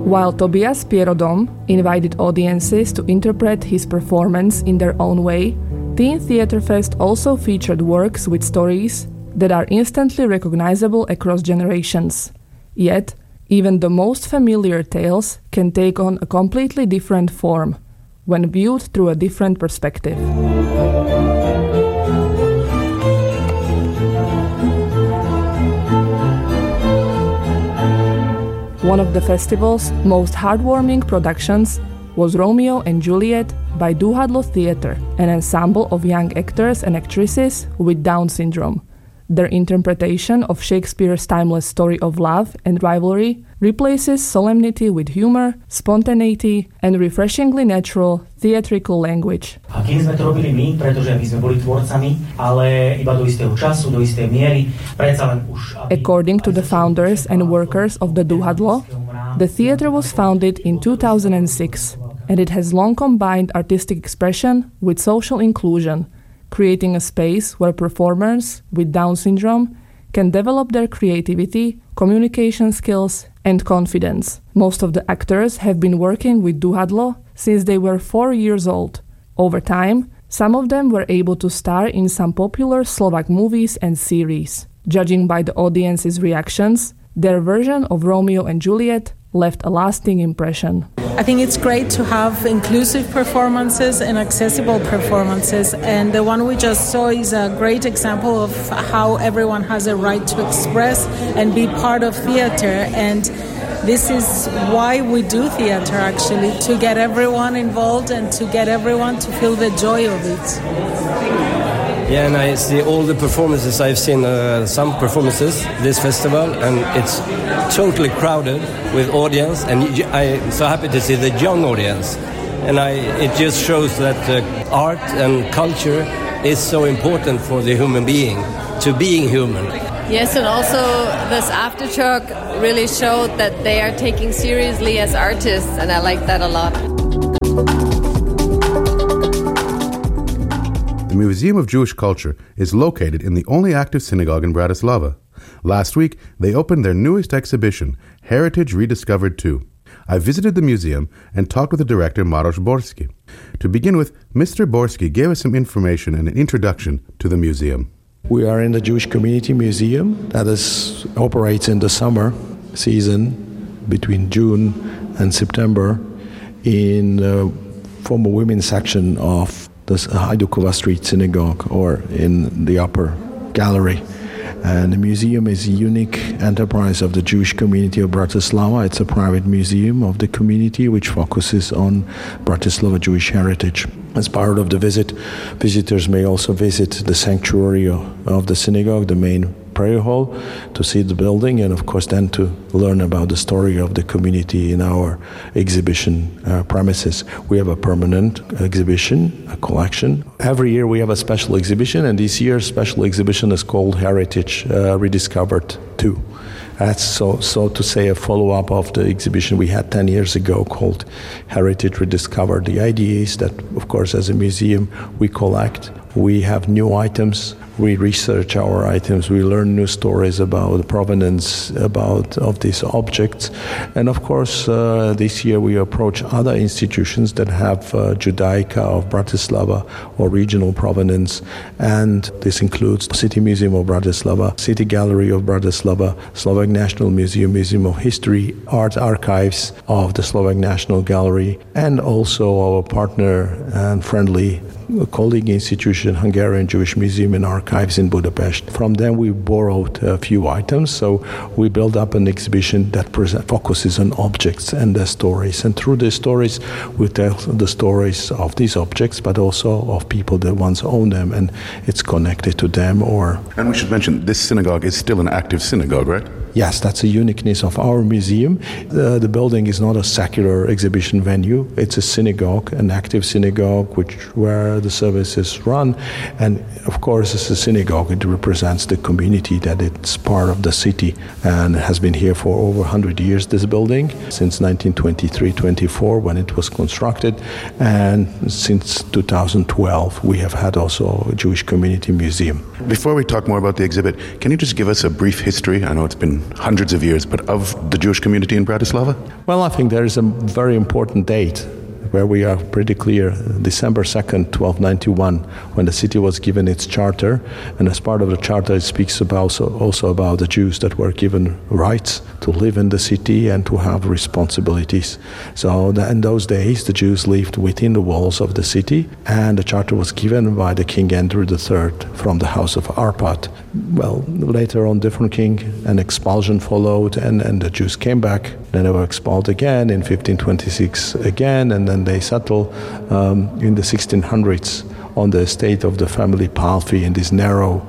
While Tobias Pierodom invited audiences to interpret his performance in their own way, Teen Theatre Fest also featured works with stories that are instantly recognizable across generations. Yet, even the most familiar tales can take on a completely different form when viewed through a different perspective. One of the festival's most heartwarming productions was Romeo and Juliet by Duhadlo Theatre, an ensemble of young actors and actresses with Down syndrome. Their interpretation of Shakespeare's timeless story of love and rivalry replaces solemnity with humor, spontaneity, and refreshingly natural theatrical language. A kým sme to robili my, pretože my sme boli tvorcami, ale iba do istého času, do istej miery, predsa len už... According to the founders and workers of the Duhadlo, the theater was founded in 2006, and it has long combined artistic expression with social inclusion, creating a space where performers with Down syndrome can develop their creativity, communication skills, and confidence. Most of the actors have been working with Duhadlo since they were 4 years old. Over time, some of them were able to star in some popular Slovak movies and series. Judging by the audience's reactions, their version of Romeo and Juliet left a lasting impression. I think it's great to have inclusive performances and accessible performances, and the one we just saw is a great example of how everyone has a right to express and be part of theater, and this is why we do theater, actually, to get everyone involved and to get everyone to feel the joy of it. Yeah, and I see all the performances. I've seen some performances this festival, and it's totally crowded with audience, and I'm so happy to see the young audience. And it just shows that art and culture is so important for the human being, to being human. Yes, and also this aftershock really showed that they are taking seriously as artists, and I like that a lot. The Museum of Jewish Culture is located in the only active synagogue in Bratislava. Last week, they opened their newest exhibition, Heritage Rediscovered 2. I visited the museum and talked with the director, Maroš Borski. To begin with, Mr. Borski gave us some information and an introduction to the museum. We are in the Jewish Community Museum that operates in the summer season between June and September in the former women's section of the Hajdukova Street Synagogue, or in the upper gallery. And the museum is a unique enterprise of the Jewish community of Bratislava. It's a private museum of the community which focuses on Bratislava Jewish heritage. As part of the visit, visitors may also visit the sanctuary of the synagogue, the main prayer hall, to see the building, and of course then to learn about the story of the community in our exhibition premises. We have a permanent exhibition, a collection. Every year we have a special exhibition, and this year's special exhibition is called Heritage Rediscovered 2. That's so to say a follow-up of the exhibition we had 10 years ago called Heritage Rediscovered. The idea is that, of course, as a museum, we collect, we have new items, we research our items, we learn new stories about the provenance of these objects. And of course, this year we approach other institutions that have Judaica of Bratislava or regional provenance. And this includes the City Museum of Bratislava, City Gallery of Bratislava, Slovak National Museum, Museum of History, Art Archives of the Slovak National Gallery, and also our partner and friendly colleague institution, Hungarian Jewish Museum and Archives in Budapest. From them we borrowed a few items, so we built up an exhibition that focuses on objects and their stories. And through the stories, we tell the stories of these objects, but also of people that once owned them, and it's connected to them. And we should mention, this synagogue is still an active synagogue, right? Yes, that's a uniqueness of our museum. The building is not a secular exhibition venue. It's a synagogue, an active synagogue, where the services run. And of course, as a synagogue, it represents the community, that it's part of the city and has been here for over 100 years, this building, since 1923-24 when it was constructed. And since 2012, we have had also a Jewish Community Museum. Before we talk more about the exhibit, can you just give us a brief history? I know it's been hundreds of years, but of the Jewish community in Bratislava? Well, I think there is a very important date where we are pretty clear, December 2nd, 1291, when the city was given its charter. And as part of the charter, it speaks also about the Jews that were given rights to live in the city and to have responsibilities. So in those days, the Jews lived within the walls of the city, and the charter was given by the King Andrew III from the house of Arpad. Well, later on, different king, an expulsion followed, and the Jews came back. Then they were expelled again in 1526 again, and then they settled in the 1600s on the estate of the family Palfi in this narrow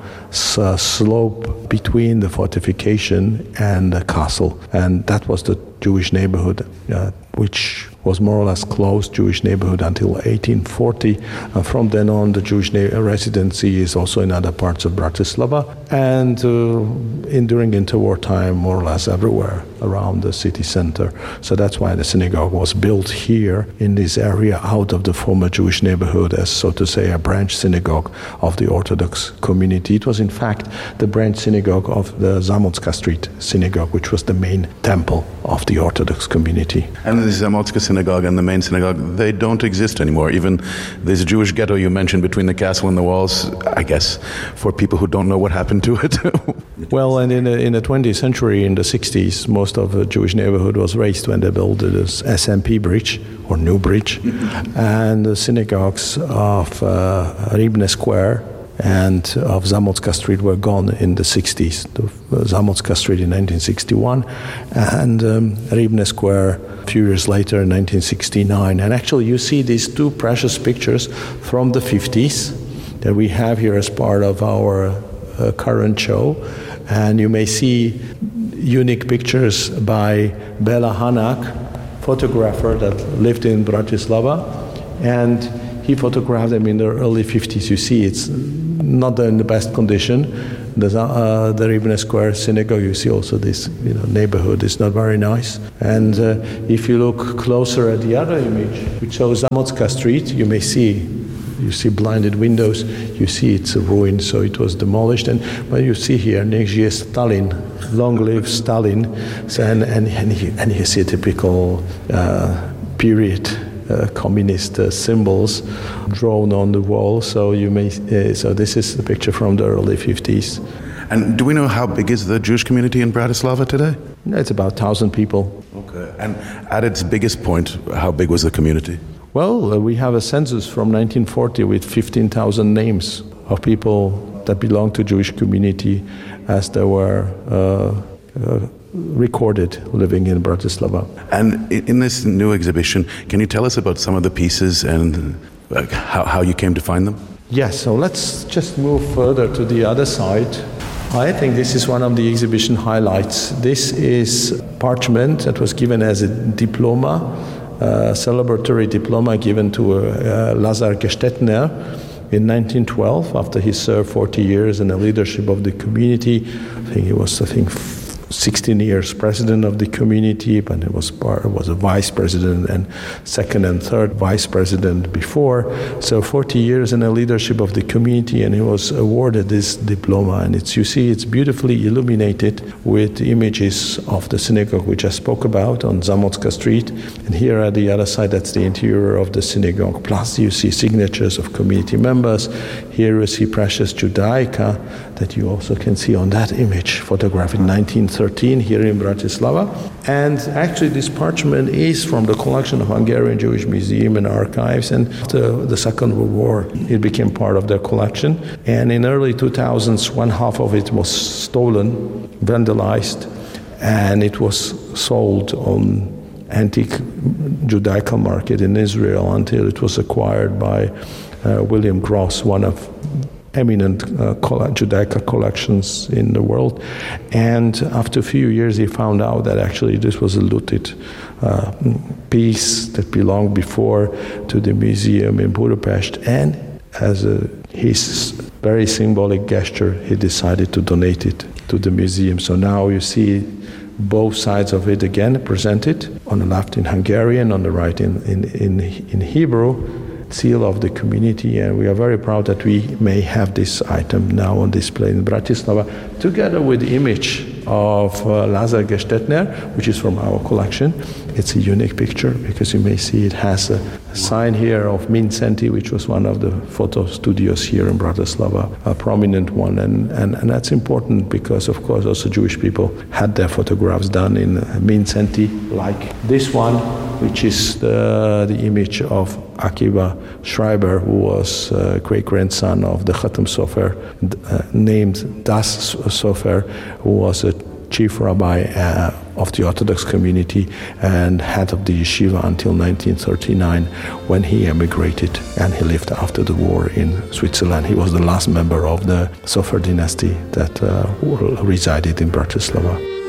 slope between the fortification and the castle. And that was the Jewish neighborhood, which was more or less closed Jewish neighborhood until 1840. From then on, the Jewish residency is also in other parts of Bratislava, and during interwar time, more or less everywhere around the city center. So that's why the synagogue was built here in this area out of the former Jewish neighborhood as, so to say, a branch synagogue of the Orthodox community. It was in fact the branch synagogue of the Zamotska Street synagogue, which was the main temple of the Orthodox community. And the Zamotska synagogue and the main synagogue, they don't exist anymore. Even this Jewish ghetto you mentioned between the castle and the walls, I guess, for people who don't know what happened to it. Well, and in the 20th century, in the 60s, most of the Jewish neighborhood was raised when they built this SMP bridge, or New Bridge, and the synagogues of Rybne Square and of Zamotska Street were gone in the 60s. Zamotska Street in 1961, and Rybne Square a few years later in 1969. And actually you see these two precious pictures from the 50s that we have here as part of our current show. And you may see unique pictures by Bela Hanak, photographer that lived in Bratislava, and he photographed them in the early 50s. You see it's not in the best condition. The Rybne Square synagogue, you see also this neighborhood is not very nice. And if you look closer at the other image, which shows Zamotska Street, you see blinded windows, you see it's a ruin, so it was demolished. And when you see here, Nech žije Stalin, long live Stalin, so, and you see typical period communist symbols drawn on the wall. So so this is the picture from the early 50s. And do we know how big is the Jewish community in Bratislava today? It's about 1,000 people. Okay. And at its biggest point, how big was the community? Well, we have a census from 1940 with 15,000 names of people that belong to Jewish community as they were recorded living in Bratislava. And in this new exhibition, can you tell us about some of the pieces and how you came to find them? Yes, so let's just move further to the other side. I think this is one of the exhibition highlights. This is parchment that was given as a diploma, celebratory diploma given to Lazar Gestetner in 1912 after he served 40 years in the leadership of the community. I think he was 16 years president of the community, but it was a vice president and second and third vice president before. So 40 years in the leadership of the community, and he was awarded this diploma. And you see it's beautifully illuminated with images of the synagogue which I spoke about on Zamotska Street. And here at the other side, that's the interior of the synagogue. Plus you see signatures of community members. Here you see Precious Judaica that you also can see on that image, photographed in 1913 here in Bratislava. And actually this parchment is from the collection of Hungarian Jewish Museum and Archives, and after the Second World War it became part of their collection. And in early 2000s, one half of it was stolen, vandalized, and it was sold on antique Judaica market in Israel until it was acquired by William Gross, one of eminent Judaica collections in the world. And after a few years he found out that actually this was a looted piece that belonged before to the museum in Budapest, and as his very symbolic gesture he decided to donate it to the museum. So now you see both sides of it again presented, on the left in Hungarian, on the right in Hebrew, seal of the community, and we are very proud that we may have this item now on display in Bratislava, together with the image of Lazar Gestetner, which is from our collection. It's a unique picture because you may see it has a sign here of Mindszenty, which was one of the photo studios here in Bratislava, a prominent one. And that's important because, of course, also Jewish people had their photographs done in Mindszenty, like this one, which is the image of Akiva Schreiber, who was great-grandson of the Chatam Sofer, named Das Sofer, who was a chief rabbi of the Orthodox community and head of the yeshiva until 1939, when he emigrated and he lived after the war in Switzerland. He was the last member of the Sofer dynasty that resided in Bratislava.